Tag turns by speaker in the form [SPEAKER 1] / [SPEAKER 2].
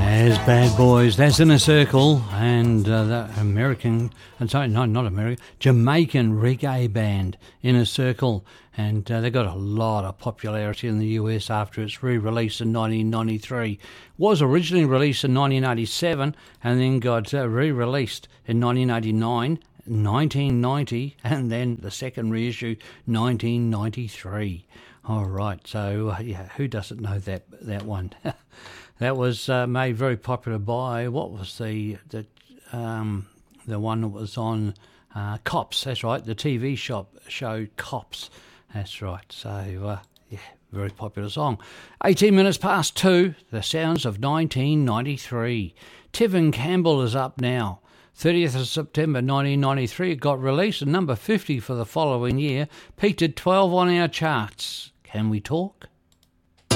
[SPEAKER 1] There's Bad Boys, that's Inner Circle, and the American, sorry, no, not American, Jamaican reggae band, Inner Circle, and they got a lot of popularity in the US after its re-release in 1993. Was originally released in 1987, and then got re-released in 1989, 1990, and then the second reissue, 1993. All right, so yeah, who doesn't know that one? That was made very popular by, what was the one that was on Cops? That's right, the TV show Cops. That's right. So yeah, very popular song. 18 minutes past 2. The sounds of 1993. Tevin Campbell is up now. 30th of September 1993. It got released at number 50 for the following year. Peaked at 12 on our charts. Can we talk?